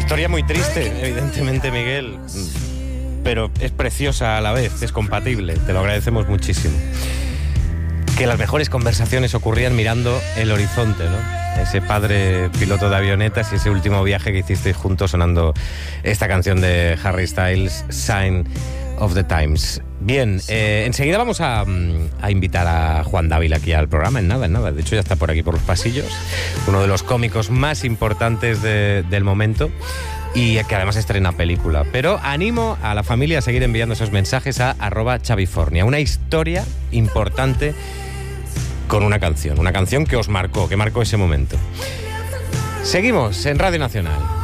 historia muy triste, evidentemente, Miguel, pero es preciosa a la vez, es compatible, te lo agradecemos muchísimo. Que las mejores conversaciones ocurrían mirando el horizonte, ¿no? Ese padre piloto de avionetas y ese último viaje que hicisteis juntos sonando esta canción de Harry Styles, Sign of the Times. Bien, enseguida vamos a invitar a Juan Dávila aquí al programa, en nada. De hecho, ya está por aquí por los pasillos. Uno de los cómicos más importantes del momento y que además estrena película. Pero animo a la familia a seguir enviando esos mensajes a @chavifornia. Una historia importante con una canción que os marcó, que marcó ese momento. Seguimos en Radio Nacional.